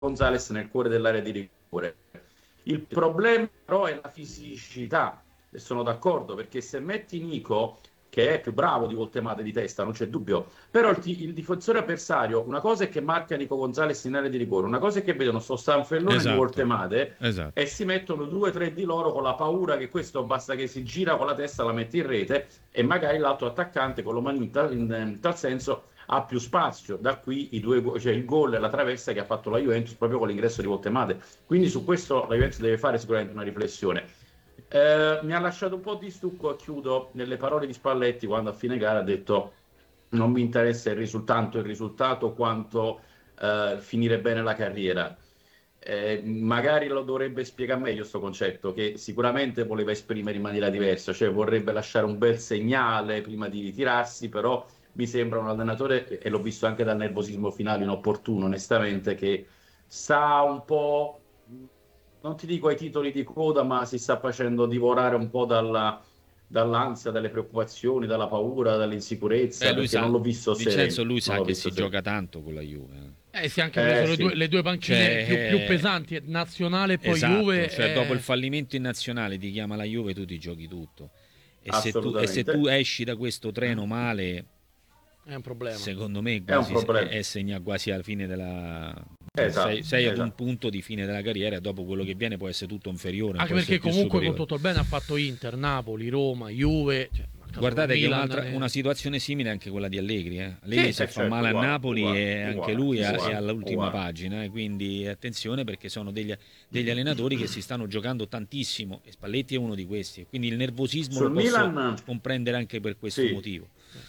Gonzalez nel cuore dell'area di rigore. Il problema però è la fisicità, e sono d'accordo, perché se metti Nico, che è più bravo di Voltemade di testa, non c'è dubbio, però il difensore avversario, una cosa è che marca Nico Gonzalez in area di rigore, una cosa è che vedono sto Stanfellone di Esatto, Voltemade esatto. e si mettono due o tre di loro con la paura che questo basta che si gira con la testa, la mette in rete e magari l'altro attaccante con lo mano in tal senso ha più spazio. Da qui cioè il gol e la traversa che ha fatto la Juventus proprio con l'ingresso di Voltemade. Quindi su questo la Juventus deve fare sicuramente una riflessione. Mi ha lasciato un po' di stucco, chiudo, nelle parole di Spalletti quando a fine gara ha detto non mi interessa il risultato quanto finire bene la carriera. Magari lo dovrebbe spiegare meglio questo concetto, che sicuramente voleva esprimere in maniera diversa, cioè vorrebbe lasciare un bel segnale prima di ritirarsi, però mi sembra un allenatore, e l'ho visto anche dal nervosismo finale inopportuno, onestamente, che sa un po', non ti dico ai titoli di coda, ma si sta facendo divorare un po' dall'ansia, dalle preoccupazioni, dalla paura, dall'insicurezza, Lui perché non sa, l'ho visto Vincenzo, sereno. lui Non sa l'ho che visto si sereno. gioca tanto con la Juve. Si è anche preso Sì, le due panchine più Cioè, pesanti, nazionale e poi esatto, Juve. cioè dopo il fallimento in nazionale ti chiama la Juve, tu ti giochi tutto. E se tu assolutamente. esci da questo treno male, È un problema. secondo me È un quasi problema. segna quasi alla fine della... Esatto, sei ad un esatto. punto di fine della carriera e dopo quello che viene può essere tutto inferiore, Anche può essere perché più comunque con superiore. tutto il bene ha fatto Inter, Napoli, Roma, Juve. Cioè, Guardate che Milan, una situazione simile è anche quella di Allegri. Allegri se fa certo, male a uguale, Napoli uguale, e anche uguale, lui è uguale, all'ultima uguale. pagina. Quindi attenzione perché sono degli allenatori che si stanno giocando tantissimo e Spalletti è uno di questi. Quindi il nervosismo lo Sul posso Milan, comprendere anche per questo sì, motivo.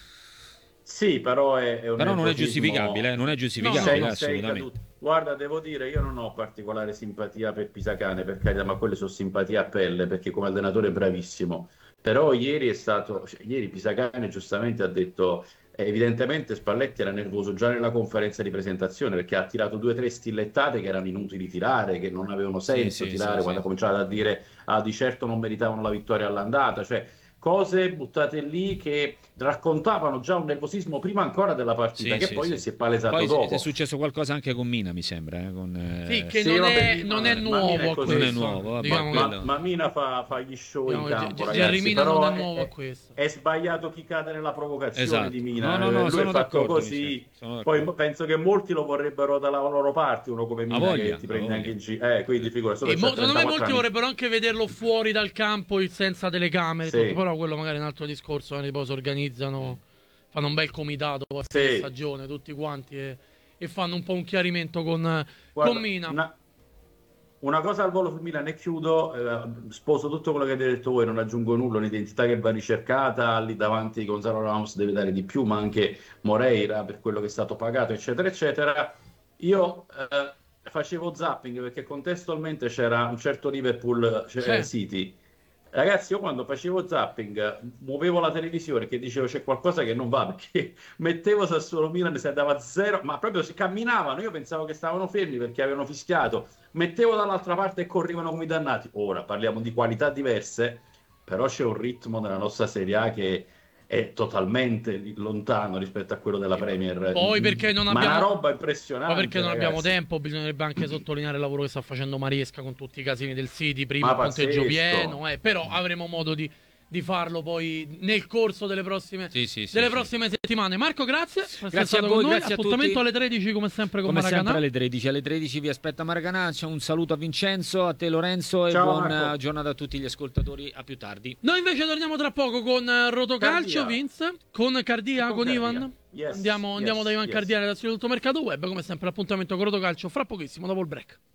sì, però è un Però non è nervosismo. giustificabile, non è No, no, giustificabile no. Sei assolutamente. caduto. Guarda, devo dire, io non ho particolare simpatia per Pisacane, per carità, ma quelle sono simpatie a pelle, perché come allenatore è bravissimo. Però ieri è stato, cioè, ieri Pisacane giustamente ha detto, evidentemente Spalletti era nervoso già nella conferenza di presentazione, perché ha tirato due o tre stillettate che erano inutili tirare, che non avevano Sì, senso sì, sì, tirare, quando sì. ha cominciato a dire, ah, di certo non meritavano la vittoria all'andata, cioè cose buttate lì che raccontavano già un nervosismo prima ancora della partita, Sì, che sì, poi sì. si è palesato Poi è dopo. successo qualcosa anche con Mina, mi sembra. Sì, che Sì, vabbè, non è ma Mina nuovo è a così. Non è questo. nuovo, vabbè, Diciamo che quello... Ma Mina fa gli show in campo, Jerry ragazzi, Mina non però è nuovo a questo. è sbagliato chi cade nella provocazione di Esatto. No, no, Mina. no, Lui è sono fatto d'accordo, Michele. così. Sono Poi d'accordo. penso che molti lo vorrebbero dalla loro parte, uno come Ha Mina che voglia, ti ha prende anche voglia. in giro. Quindi figura, solo Sì, c'ha secondo me 34 molti anni. vorrebbero anche vederlo fuori dal campo senza telecamere e tutto, Sì, però quello magari è un altro discorso, poi si organizzano, fanno un bel comitato a fine sì. stagione tutti quanti e fanno un po' un chiarimento con Guarda, Mina. una cosa al volo sul Milan e chiudo, sposo tutto quello che avete detto voi, non aggiungo nulla, un'identità che va ricercata, lì davanti Gonzalo Ramos deve dare di più, ma anche Moreira per quello che è stato pagato, eccetera, eccetera. Io facevo zapping perché contestualmente c'era un certo Liverpool Sì. City. Ragazzi, io quando facevo zapping muovevo la televisione che dicevo c'è qualcosa che non va perché mettevo Sassuolo Milan si andava a zero, ma proprio si camminavano. Io pensavo che stavano fermi perché avevano fischiato. Mettevo dall'altra parte e correvano come i dannati. Ora parliamo di qualità diverse, però c'è un ritmo nella nostra Serie A che è totalmente lontano rispetto a quello della Premier. Poi perché non Ma è una abbiamo roba Poi perché impressionante, non abbiamo ragazzi. tempo, bisognerebbe anche sottolineare il lavoro che sta facendo Maresca con tutti i casini del City, prima Ma il punteggio pieno, pazzesco. però avremo modo di farlo poi nel corso delle prossime, Sì, sì, sì, delle sì. prossime settimane. Marco, grazie per essere Grazie a stato voi, con noi. grazie a Appuntamento tutti. alle 13 come sempre con Come sempre Maracanã. alle 13. Alle 13 vi aspetta Maracanã. C'è un saluto a Vincenzo, a te Lorenzo e Ciao buona Marco. giornata a tutti gli ascoltatori. A più tardi. Noi invece torniamo tra poco con Rotocalcio, Cardia. Vince, con Cardia, con Cardia. Ivan. Yes, Andiamo da Ivan yes. Cardia, redazione di Tutto Mercato Web, come sempre l'appuntamento con Rotocalcio fra pochissimo dopo il break.